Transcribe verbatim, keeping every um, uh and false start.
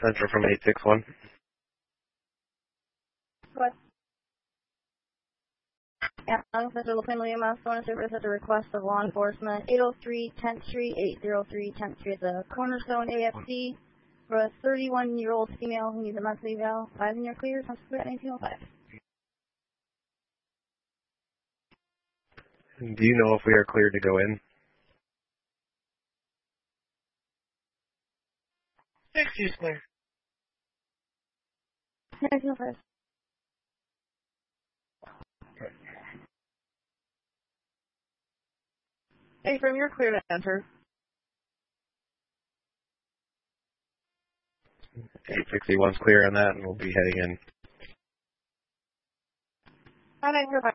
Central from eight six one. What? Yeah, Officer LaFamily Mass Service at the request of law enforcement. eight oh three tenth Street, eight oh three tenth Street, the Cornerstone A F C for a thirty-one-year-old female who needs a monthly eval. Five in your clear, comes clear at nineteen oh five. Do you know if we are cleared to go in? Excuse clear. nineteen oh five. Hey, from your clear to enter. eight sixty-one's clear on that, and we'll be heading in. I didn't hear